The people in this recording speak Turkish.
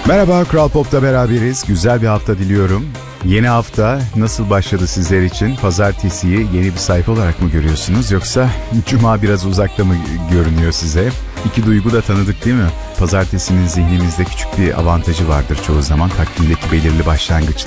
Merhaba, Kral Pop'ta beraberiz. Güzel bir hafta diliyorum. Yeni hafta nasıl başladı sizler için? Pazartesiyi yeni bir sayfa olarak mı görüyorsunuz? Yoksa Cuma biraz uzakta mı görünüyor size? İki duygu da tanıdık değil mi? Pazartesinin zihnimizde küçük bir avantajı vardır çoğu zaman. Takvimdeki belirli başlangıçlar